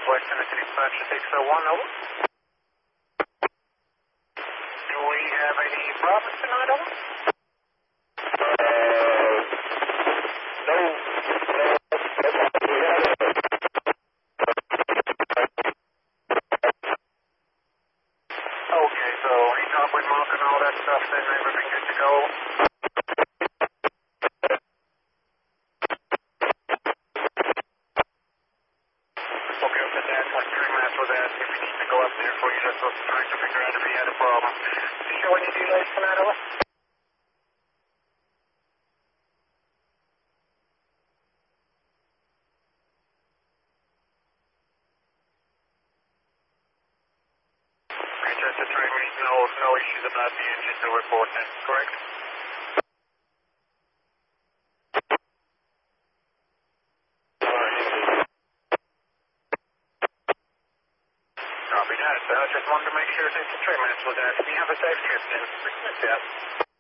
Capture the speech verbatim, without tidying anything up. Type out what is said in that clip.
Western Dispatch six oh one, over. Do we have any problems tonight, over? Uh, no, no, we have Okay, so he talked with Mark and all that stuff, then everything good to go? Okay, with that, like Tree Mass was asking if we need to go up there for you, that's what we're trying to figure out if he had a problem. Do you show any delays tonight, over? Okay, just to try me, no, no issues about the engine to report then, correct? Copy that. I just wanted to make sure that the Tree Mass was asking. You have a safe trip then. Yeah.